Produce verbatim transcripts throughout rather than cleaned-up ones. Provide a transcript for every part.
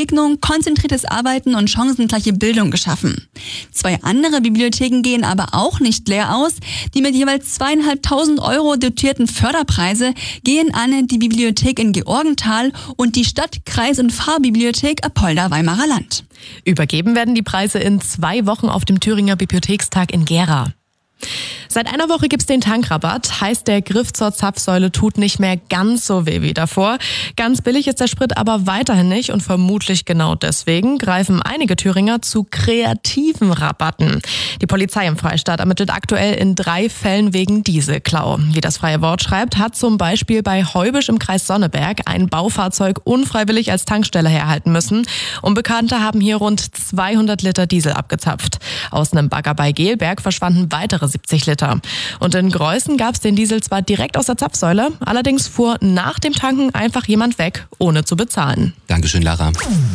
Begegnung, konzentriertes Arbeiten und chancengleiche Bildung geschaffen. Zwei andere Bibliotheken gehen aber auch nicht leer aus. Die mit jeweils zweieinhalbtausend Euro dotierten Förderpreise gehen an die Bibliothek in Georgenthal und die Stadt-, Kreis- und Pfarrbibliothek Apolda-Weimarer Land. Übergeben werden die Preise in zwei Wochen auf dem Thüringer Bibliothekstag in Gera. Seit einer Woche gibt's den Tankrabatt, heißt der Griff zur Zapfsäule tut nicht mehr ganz so weh wie davor. Ganz billig ist der Sprit aber weiterhin nicht und vermutlich genau deswegen greifen einige Thüringer zu kreativen Rabatten. Die Polizei im Freistaat ermittelt aktuell in drei Fällen wegen Dieselklau. Wie das Freie Wort schreibt, hat zum Beispiel bei Heubisch im Kreis Sonneberg ein Baufahrzeug unfreiwillig als Tankstelle herhalten müssen. Unbekannte haben hier rund zweihundert Liter Diesel abgezapft. Aus einem Bagger bei Gelberg verschwanden weitere siebzig Liter. Und in Greußen gab es den Diesel zwar direkt aus der Zapfsäule, allerdings fuhr nach dem Tanken einfach jemand weg, ohne zu bezahlen. Dankeschön, Lara.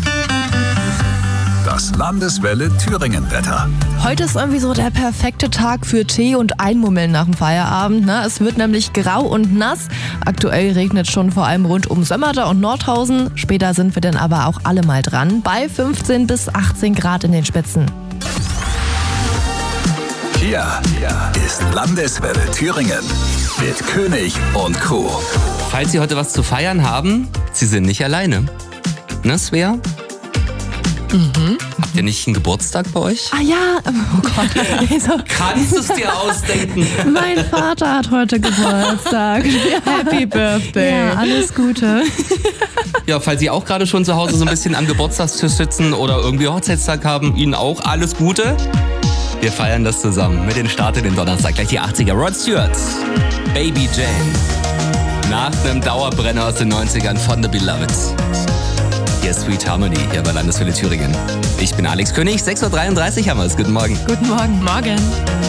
Das Landeswelle Thüringen-Wetter. Heute ist irgendwie so der perfekte Tag für Tee und Einmummeln nach dem Feierabend. Ne? Es wird nämlich grau und nass. Aktuell regnet schon vor allem rund um Sömmerda und Nordhausen. Später sind wir dann aber auch alle mal dran. Bei fünfzehn bis achtzehn Grad in den Spitzen. Hier ist Landeswelle Thüringen mit König und Kuh. Falls Sie heute was zu feiern haben, Sie sind nicht alleine. Ne, Svea? Mhm. Habt ihr nicht einen Geburtstag bei euch? Ah ja, oh Gott. Also, Kannst du es dir ausdenken? mein Vater hat heute Geburtstag. Happy Birthday. Ja, alles Gute. Ja, falls Sie auch gerade schon zu Hause so ein bisschen am Geburtstagstisch sitzen oder irgendwie Hochzeitstag haben, Ihnen auch alles Gute. Wir feiern das zusammen mit den Start in den Donnerstag. Gleich die achtziger. Rod Stewart, Baby Jane. Nach einem Dauerbrenner aus den neunzigern von The Beloved. Hier ist Sweet Harmony, hier bei Landeswelle Thüringen. Ich bin Alex König, sechs Uhr dreiunddreißig haben wir es. Guten Morgen. Guten Morgen. Morgen.